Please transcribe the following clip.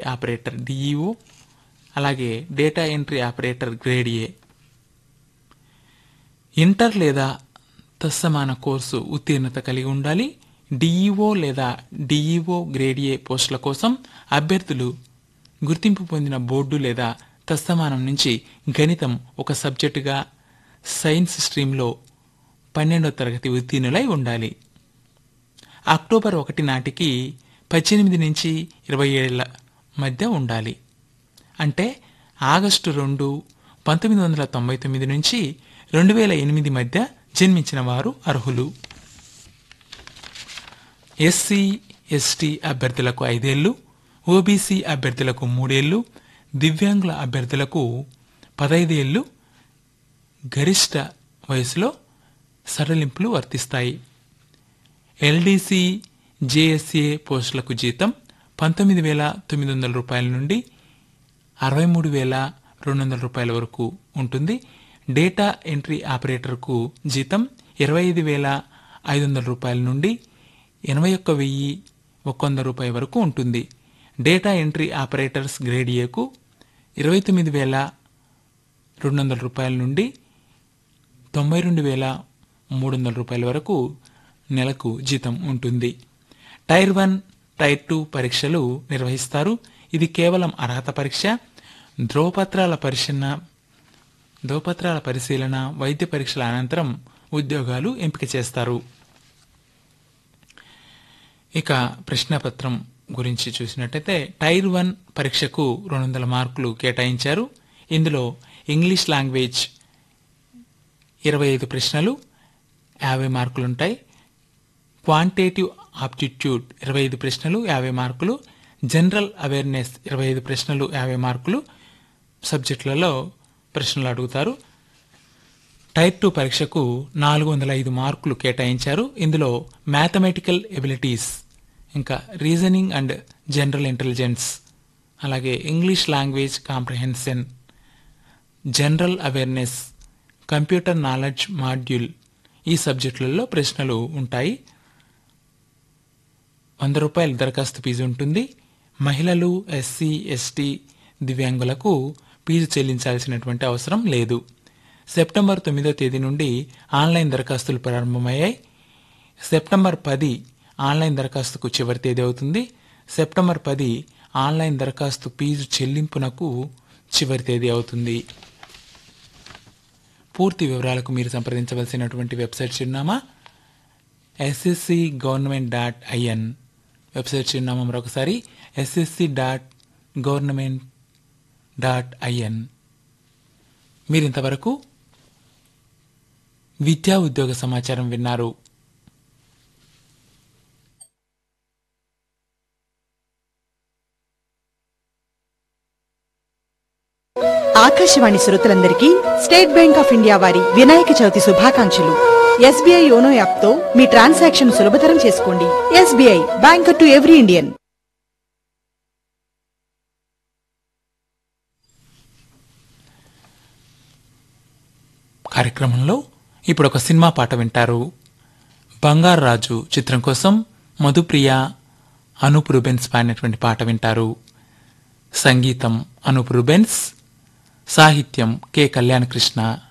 Operator DEO, అలాగే data entry operator grade A. Inter లేదా తత్సమాన course ఉత్తీర్ణత కలిగి ఉండాలి. డిఈఓ లేదా డిఈఓ గ్రేడ్ ఏ పోస్టుల కోసం అభ్యర్థులు గుర్తింపు పొందిన బోర్డు లేదా తత్సమానం నుంచి గణితం ఒక సబ్జెక్టుగా సైన్స్ స్ట్రీమ్లో 12వ తరగతి ఉత్తీర్ణులై ఉండాలి. అక్టోబర్ 1 నాటికి 18 నుంచి 20 ఏళ్ల మధ్య ఉండాలి. అంటే ఆగస్టు 2, 1999 నుంచి 2008 మధ్య జన్మించిన వారు అర్హులు. ఎస్సీ, ఎస్టీ అభ్యర్థులకు 5 ఏళ్లు, ఓబీసీ అభ్యర్థులకు 3 ఏళ్లు, దివ్యాంగుల అభ్యర్థులకు 15 ఏళ్లు గరిష్ట వయసులో సడలింపులు వర్తిస్తాయి. ఎల్డీసీ, జేఎస్ఏ పోస్టులకు జీతం 19,900 రూపాయల నుండి 63,200 రూపాయల వరకు ఉంటుంది. డేటా ఎంట్రీ ఆపరేటర్కు జీతం 25,500 రూపాయల నుండి 81,100 రూపాయల వరకు ఉంటుంది. డేటా ఎంట్రీ ఆపరేటర్స్ గ్రేడ్ ఏకు 29,200 రూపాయల నుండి 92,300 రూపాయల వరకు నెలకు జీతం ఉంటుంది. టైర్ 1, టైర్ 2 పరీక్షలు నిర్వహిస్తారు. ఇది కేవలం అర్హత పరీక్ష. ధ్రువపత్రాల పరిశీలన, వైద్య పరీక్షల అనంతరం ఉద్యోగాలు ఎంపిక చేస్తారు. ఇక ప్రశ్నపత్రం గురించి చూసినట్టయితే టైర్ 1 పరీక్షకు 200 మార్కులు కేటాయించారు. ఇందులో ఇంగ్లీష్ లాంగ్వేజ్ 25 ప్రశ్నలు 50 మార్కులుంటాయి. క్వాంటిటేటివ్ ఆప్టిట్యూడ్ 25 ప్రశ్నలు 50 మార్కులు, జనరల్ అవేర్నెస్ 25 ప్రశ్నలు 50 మార్కులు సబ్జెక్టులలో ప్రశ్నలు అడుగుతారు. టైర్ 2 పరీక్షకు 405 మార్కులు కేటాయించారు. ఇందులో మ్యాథమెటికల్ ఎబిలిటీస్, ఇంకా రీజనింగ్ అండ్ జనరల్ ఇంటెలిజెన్స్, అలాగే English language comprehension, general awareness, computer knowledge module ఈ సబ్జెక్టులలో ప్రశ్నలు ఉంటాయి. 100 రూపాయల దరఖాస్తు ఫీజు ఉంటుంది. మహిళలు, ఎస్సీ, ఎస్టీ, దివ్యాంగులకు ఫీజు చెల్లించాల్సినటువంటి అవసరం లేదు. సెప్టెంబర్ 9వ తేదీ నుండి ఆన్లైన్ దరఖాస్తులు ప్రారంభమయ్యాయి. సెప్టెంబర్ 10 ఆన్లైన్ దరఖాస్తుకు చివరి తేదీ అవుతుంది. సెప్టెంబర్ 10 ఆన్లైన్ దరఖాస్తు ఫీజు చెల్లింపునకు చివరి తేదీ అవుతుంది. పూర్తి వివరాలకు మీరు సంప్రదించవలసినటువంటి వెబ్సైట్ చిరునామా sscgovernment.in. వెబ్సైట్ చిరునామా మరొకసారి ssc.government.in. మీరింతవరకు విద్యా ఉద్యోగ సమాచారం విన్నారు. ఆకాశవాణి శ్రోతలందరికీ స్టేట్ బ్యాంక్ ఆఫ్ ఇండియా వారి వినాయక చవితి శుభాకాంక్షలు. ఎస్బీఐ యోనో యాప్ తో మీ ట్రాన్సాక్షన్ సులభతరం చేసుకోండి. SBI, banker to every Indian. కార్యక్రమంలో ఇప్పుడు ఒక సినిమా పాట వింటారు. బంగారు రాజు చిత్రం కోసం మధుప్రియ, అనూప్ రూబెన్స్ పాడినటువంటి పాట వింటారు. సంగీతం అనూప్ రూబెన్స్, సాహిత్యం కె. కళ్యాణకృష్ణ.